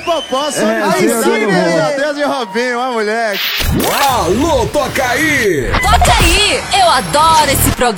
Popó, só Aí sim, meu Deus, e Robinho, ó, moleque. Alô, toca aí! Toca aí! Eu adoro esse programa.